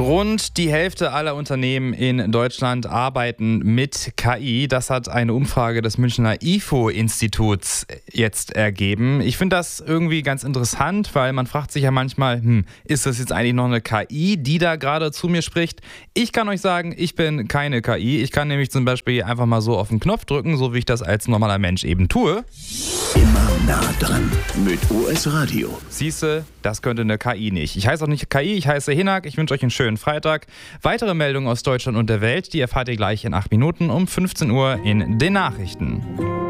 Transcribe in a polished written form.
Rund die Hälfte aller Unternehmen in Deutschland arbeiten mit KI. Das hat eine Umfrage des Münchner IFO-Instituts jetzt ergeben. Ich finde das irgendwie ganz interessant, weil man fragt sich ja manchmal, ist das jetzt eigentlich noch eine KI, die da gerade zu mir spricht? Ich kann euch sagen, ich bin keine KI. Ich kann nämlich zum Beispiel einfach mal so auf den Knopf drücken, so wie ich das als normaler Mensch eben tue. Immer nah dran mit OS Radio. Siehste, das könnte eine KI nicht. Ich heiße auch nicht KI, ich heiße Hinak. Ich wünsche euch einen schönen Freitag. Weitere Meldungen aus Deutschland und der Welt, die erfahrt ihr gleich in 8 Minuten um 15 Uhr in den Nachrichten.